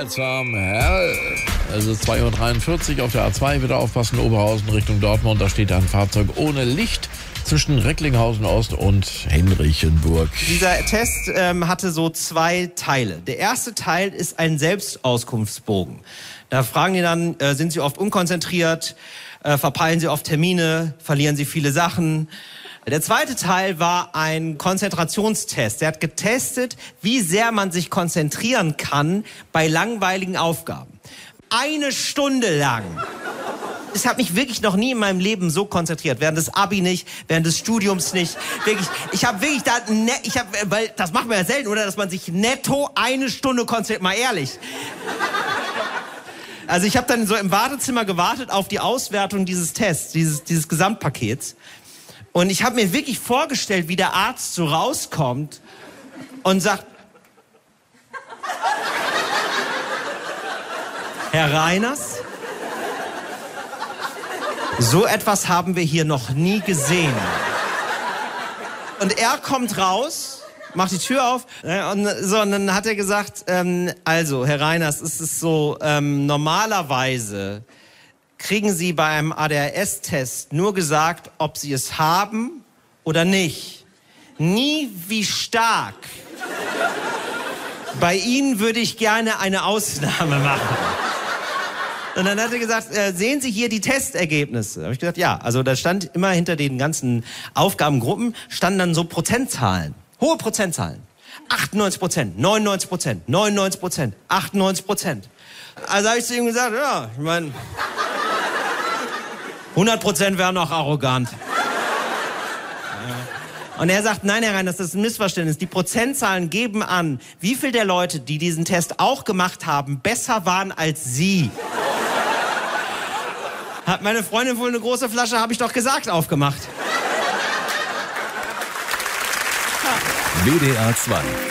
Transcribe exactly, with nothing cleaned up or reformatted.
zum Hell. Es ist zwei Uhr dreiundvierzig auf der A zwei. Wieder aufpassen, Oberhausen Richtung Dortmund. Da steht ein Fahrzeug ohne Licht zwischen Recklinghausen Ost und Henrichenburg. Dieser Test ähm, hatte so zwei Teile. Der erste Teil ist ein Selbstauskunftsbogen. Da fragen die dann, äh, sind Sie oft unkonzentriert, äh, verpeilen Sie oft Termine, verlieren Sie viele Sachen. Der zweite Teil war ein Konzentrationstest. Der hat getestet, wie sehr man sich konzentrieren kann bei langweiligen Aufgaben. Eine Stunde lang. Ich habe mich wirklich noch nie in meinem Leben so konzentriert. Während des Abi nicht, während des Studiums nicht. Wirklich, ich habe wirklich da, ne, ich habe, weil das macht man ja selten, oder, dass man sich netto eine Stunde konzentriert. Mal ehrlich. Also ich habe dann so im Wartezimmer gewartet auf die Auswertung dieses Tests, dieses, dieses Gesamtpakets. Und ich habe mir wirklich vorgestellt, wie der Arzt so rauskommt und sagt: Herr Reiners, so etwas haben wir hier noch nie gesehen. Und er kommt raus, macht die Tür auf, und, so, und dann hat er gesagt, ähm, also Herr Reiners, es ist so, ähm, normalerweise kriegen Sie bei einem A D H S-Test nur gesagt, ob Sie es haben oder nicht. Nie wie stark. Bei Ihnen würde ich gerne eine Ausnahme machen. Und dann hat er gesagt, äh, sehen Sie hier die Testergebnisse? Da habe ich gesagt, ja. Also da stand immer hinter den ganzen Aufgabengruppen, standen dann so Prozentzahlen. Hohe Prozentzahlen. achtundneunzig Prozent, neunundneunzig Prozent, neunundneunzig Prozent, achtundneunzig Prozent. Also habe ich zu ihm gesagt, ja, ich meine, hundert Prozent wären noch arrogant. Und er sagt, nein, Herr Reiners, das ist ein Missverständnis. Die Prozentzahlen geben an, wie viel der Leute, die diesen Test auch gemacht haben, besser waren als Sie. Hat meine Freundin wohl eine große Flasche, habe ich doch gesagt, aufgemacht. W D R zwei